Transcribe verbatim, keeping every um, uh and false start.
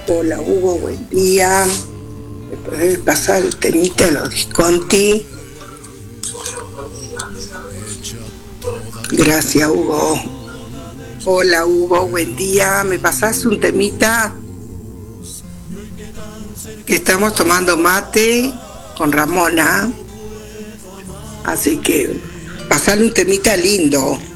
Hola Hugo, buen día. ¿Me podés pasar el temita de los Visconti? Gracias, Hugo. Hola Hugo, buen día. ¿Me pasás un temita? Que estamos tomando mate con Ramona. Así que pasarle un temita lindo.